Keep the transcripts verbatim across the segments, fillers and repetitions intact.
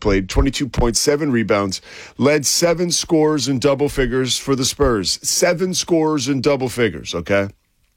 played, twenty-two point seven rebounds, led seven scores in double figures for the Spurs. Seven scores in double figures, okay?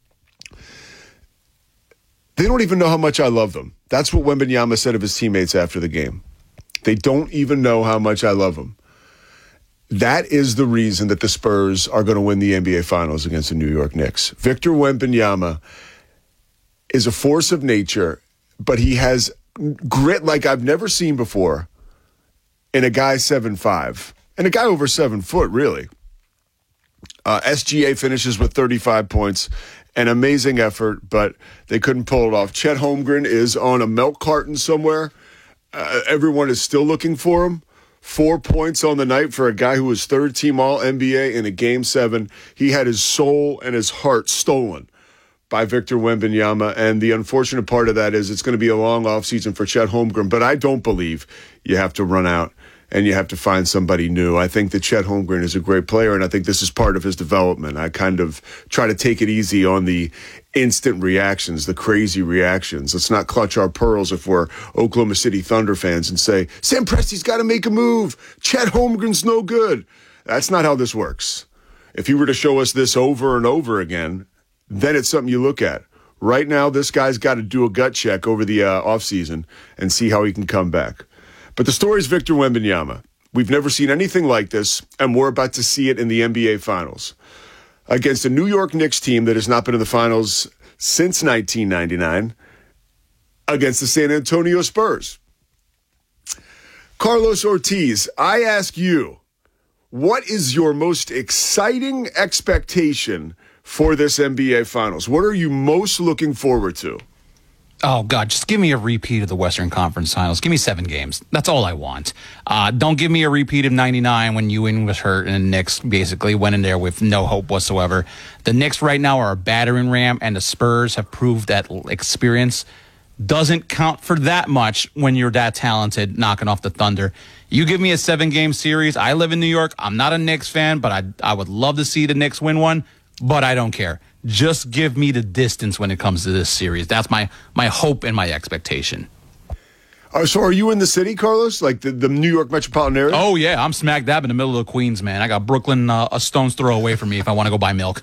They don't even know how much I love them. That's what Wembanyama said of his teammates after the game. They don't even know how much I love them. That is the reason that the Spurs are going to win the N B A Finals against the New York Knicks. Victor Wembanyama is a force of nature, but he has grit like I've never seen before in a guy seven five, and a guy over seven foot, really. Uh, S G A finishes with thirty-five points. An amazing effort, but they couldn't pull it off. Chet Holmgren is on a milk carton somewhere. Uh, everyone is still looking for him. Four points on the night for a guy who was third-team All N B A in a Game seven. He had his soul and his heart stolen by Victor Wembanyama, and the unfortunate part of that is it's going to be a long offseason for Chet Holmgren, but I don't believe you have to run out and you have to find somebody new. I think that Chet Holmgren is a great player, and I think this is part of his development. I kind of try to take it easy on the instant reactions, the crazy reactions. Let's not clutch our pearls if we're Oklahoma City Thunder fans and say, Sam Presti's got to make a move. Chet Holmgren's no good. That's not how this works. If you were to show us this over and over again, then it's something you look at. Right now, this guy's got to do a gut check over the uh, offseason and see how he can come back. But the story is Victor Wembanyama. We've never seen anything like this, and we're about to see it in the N B A Finals against a New York Knicks team that has not been in the Finals since nineteen ninety-nine, against the San Antonio Spurs. Carlos Ortiz, I ask you, what is your most exciting expectation for this N B A Finals? What are you most looking forward to? Oh, God, just give me a repeat of the Western Conference Finals. Give me seven games. That's all I want. Uh, don't give me a repeat of ninety-nine when Ewing was hurt and the Knicks basically went in there with no hope whatsoever. The Knicks right now are a battering ram, and the Spurs have proved that experience doesn't count for that much when you're that talented knocking off the Thunder. You give me a seven-game series. I live in New York. I'm not a Knicks fan, but I, I would love to see the Knicks win one, but I don't care. Just give me the distance when it comes to this series. That's my my hope and my expectation. Uh, so are you in the city, Carlos? Like the, the New York metropolitan area? Oh, yeah. I'm smack dab in the middle of Queens, man. I got Brooklyn uh, a stone's throw away from me if I want to go buy milk.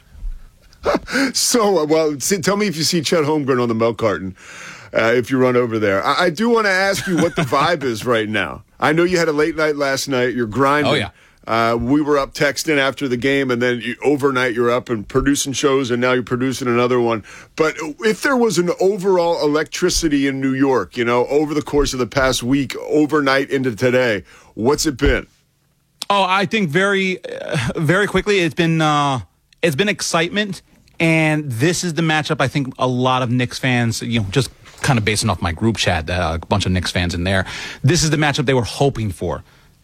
So, uh, well, see, tell me if you see Chet Holmgren on the milk carton uh, if you run over there. I, I do want to ask you what the vibe is right now. I know you had a late night last night. You're grinding. Oh, yeah. Uh, we were up texting after the game, and then you, overnight you're up and producing shows, and now you're producing another one. But if there was an overall electricity in New York, you know, over the course of the past week, overnight into today, what's it been? Oh, I think very, uh, very quickly, it's been uh, it's been excitement, and this is the matchup I think a lot of Knicks fans, you know, just kind of basing off my group chat, uh, a bunch of Knicks fans in there, this is the matchup they were hoping for.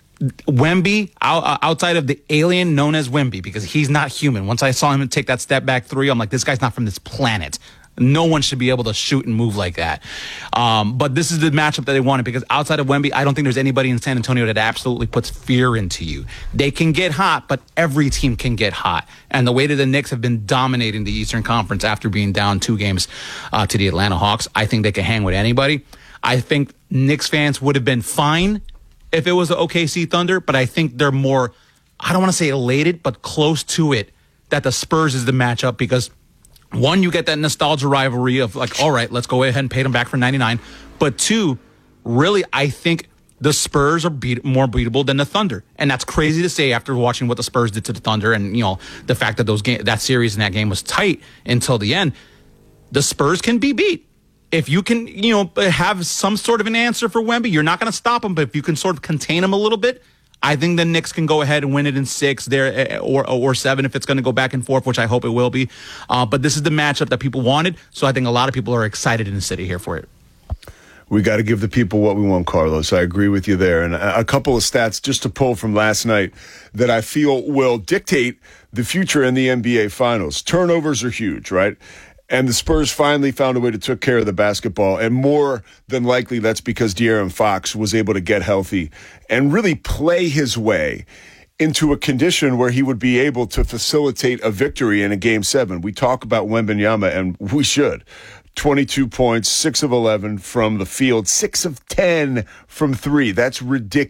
Wemby, outside of the alien known as Wemby, because he's not human. Once I saw him take that step back three, I'm like, this guy's not from this planet. No one should be able to shoot and move like that. Um, but this is the matchup that they wanted, because outside of Wemby, I don't think there's anybody in San Antonio that absolutely puts fear into you. They can get hot, but every team can get hot. And the way that the Knicks have been dominating the Eastern Conference after being down two games uh, to the Atlanta Hawks, I think they can hang with anybody. I think Knicks fans would have been fine if it was the O K C Thunder, but I think they're more, I don't want to say elated, but close to it, that the Spurs is the matchup, because one, you get that nostalgia rivalry of like, all right, let's go ahead and pay them back for ninety-nine. But two, really, I think the Spurs are beat, more beatable than the Thunder. And that's crazy to say after watching what the Spurs did to the Thunder, and, you know, the fact that those game, that series and that game was tight until the end. The Spurs can be beat. If you can, you know, have some sort of an answer for Wemby, you're not going to stop him, but if you can sort of contain him a little bit, I think the Knicks can go ahead and win it in six there, or or seven if it's going to go back and forth, which I hope it will be. Uh, but this is the matchup that people wanted, so I think a lot of people are excited in the city here for it. We got to give the people what we want, Carlos. I agree with you there. And a, a couple of stats just to pull from last night that I feel will dictate the future in the N B A Finals. Turnovers are huge, right? And the Spurs finally found a way to take care of the basketball. And more than likely, that's because De'Aaron Fox was able to get healthy and really play his way into a condition where he would be able to facilitate a victory in a game seven. We talk about Wembanyama, and we should. twenty-two points, six of eleven from the field, six of ten from three. That's ridiculous.